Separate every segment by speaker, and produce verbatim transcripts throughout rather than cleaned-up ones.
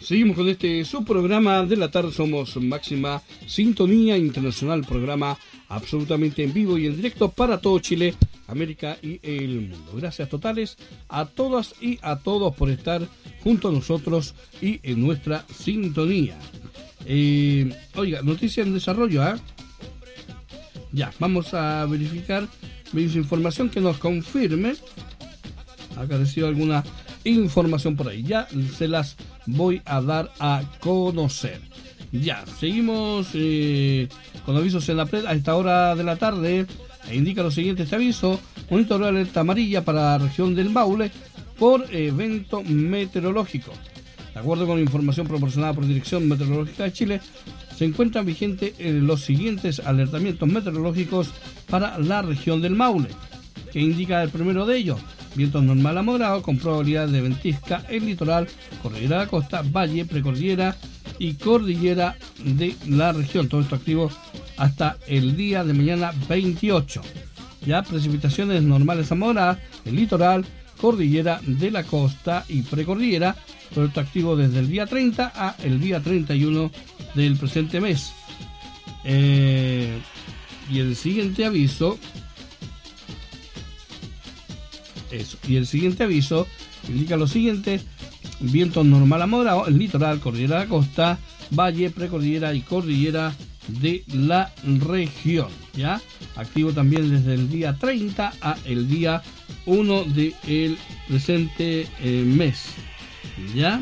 Speaker 1: Seguimos con este su programa de la tarde. Somos Máxima Sintonía Internacional, programa absolutamente en vivo y en directo para todo Chile, América y el mundo. Gracias totales a todas y a todos por estar junto a nosotros y en nuestra sintonía. Eh, oiga, noticia en desarrollo, ¿eh? Ya, vamos a verificar información que nos confirme. Ha aparecido alguna información por ahí. Ya se las voy a dar a conocer. Ya, seguimos eh, con avisos en la P R E D a esta hora de la tarde. E indica lo siguiente este aviso: monitoreo alerta amarilla para la región del Maule por evento meteorológico. De acuerdo con la información proporcionada por Dirección Meteorológica de Chile, se encuentran vigentes los siguientes alertamientos meteorológicos para la región del Maule, que indica el primero de ellos: viento normal a moderado con probabilidad de ventisca en litoral, cordillera de la costa, valle, precordillera y cordillera de la región. Todo esto activo hasta el día de mañana veintiocho. Ya precipitaciones normales a moderadas en litoral, cordillera de la costa y precordillera. Todo esto activo desde el día treinta a el día treinta y uno del presente mes. Eh, y el siguiente aviso Eso. Y el siguiente aviso indica lo siguiente: viento normal a moderado en litoral, cordillera de la costa, valle, precordillera y cordillera de la región. Ya activo también desde el día treinta a el día uno del presente eh, mes. Ya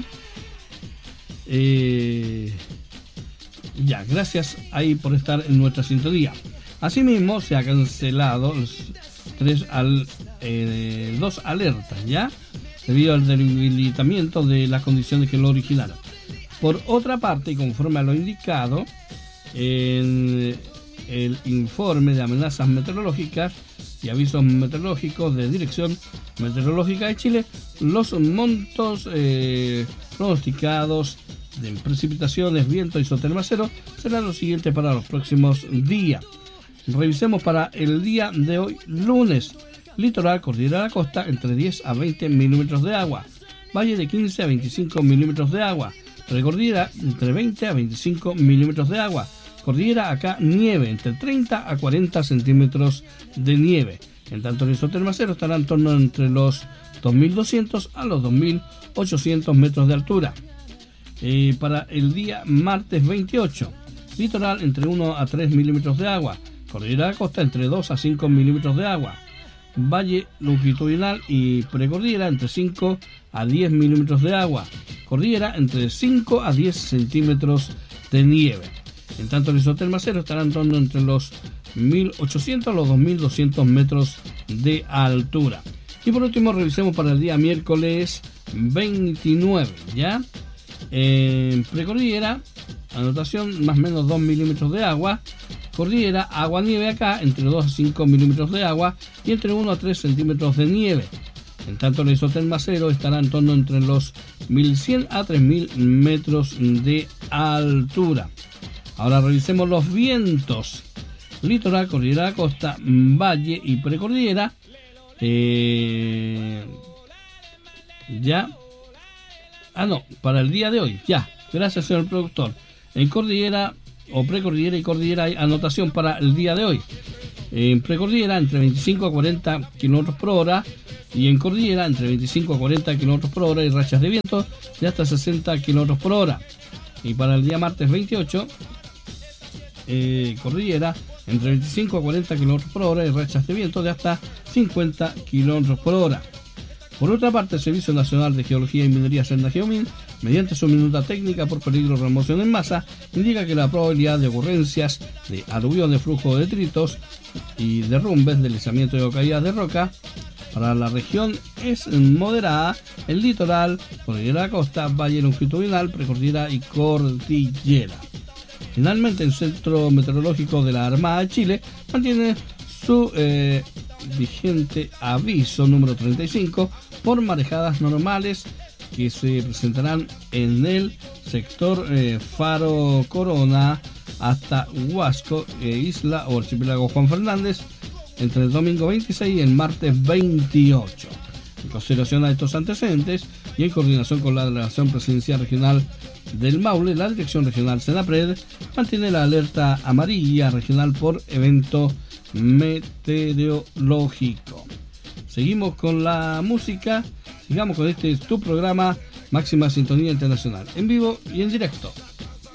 Speaker 1: eh, ya gracias ahí por estar en nuestra sintonía. Asimismo, se ha cancelado los tres al eh, dos alertas, ya debido al debilitamiento de las condiciones que lo originaron. Por otra parte, y conforme a lo indicado en el informe de amenazas meteorológicas y avisos meteorológicos de Dirección Meteorológica de Chile, los montos eh, pronosticados de precipitaciones, viento y isoterma cero serán los siguientes para los próximos días. Revisemos para el día de hoy, lunes: litoral, cordillera de la costa, entre diez a veinte milímetros de agua, valle de quince a veinticinco milímetros de agua, precordillera entre veinte a veinticinco milímetros de agua, cordillera acá nieve, entre treinta a cuarenta centímetros de nieve. En tanto, el isoterma cero estará en torno entre los dos mil doscientos a los dos mil ochocientos metros de altura. Eh, para el día martes veintiocho, litoral entre uno a tres milímetros de agua, cordillera de la costa entre dos a cinco milímetros de agua, valle longitudinal y precordillera entre cinco a diez milímetros de agua, cordillera entre cinco a diez centímetros de nieve. En tanto, el isoterma cero estará en torno entre los mil ochocientos a los dos mil doscientos metros de altura. Y por último, revisemos para el día miércoles veintinueve, ya en precordillera, anotación más o menos dos milímetros de agua, cordillera, agua nieve acá entre dos a cinco milímetros de agua y entre uno a tres centímetros de nieve. En tanto, el isoterma cero estará en torno entre los mil cien a tres mil metros de altura. Ahora revisemos los vientos: litoral, cordillera de la costa, valle y precordillera. Eh, ya. Ah, no, para el día de hoy, ya. Gracias, señor productor. En cordillera o precordillera y cordillera hay anotación para el día de hoy. En precordillera entre veinticinco a cuarenta kilómetros por hora y en cordillera entre veinticinco a cuarenta kilómetros por hora y rachas de viento de hasta sesenta kilómetros por hora. Y para el día martes veintiocho, eh, cordillera entre veinticinco a cuarenta kilómetros por hora y rachas de viento de hasta cincuenta kilómetros por hora. Por otra parte, el Servicio Nacional de Geología y Minería Sendageomin, mediante su minuta técnica por peligro de remoción en masa, indica que la probabilidad de ocurrencias de aluviones, flujo de detritos y derrumbes, deslizamiento y caídas de roca para la región es moderada en litoral, cordillera de la costa, valle longitudinal, precordillera y cordillera. Finalmente, el Centro Meteorológico de la Armada de Chile mantiene su eh, vigente aviso número treinta y cinco por marejadas normales que se presentarán en el sector eh, Faro Corona hasta Huasco, eh, Isla o Archipiélago Juan Fernández entre el domingo veintiséis y el martes veintiocho. En consideración a estos antecedentes, y en coordinación con la Delegación Presidencial Regional del Maule, la Dirección Regional Senapred mantiene la alerta amarilla regional por evento meteorológico. Seguimos con la música, sigamos con este tu programa Máxima Sintonía Internacional, en vivo y en directo.